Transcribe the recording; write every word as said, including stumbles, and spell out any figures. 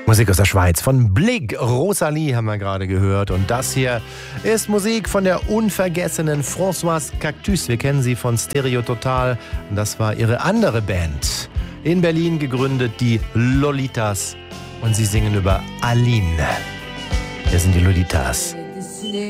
Musik aus der Schweiz von Blig. Rosalie haben wir gerade gehört. Und das hier ist Musik von der unvergessenen Françoise Cactus. Wir kennen sie von Stereo Total. Und das war ihre andere Band. In Berlin gegründet, die Lolitas. Und sie singen über Aline. Hier sind die Lolitas.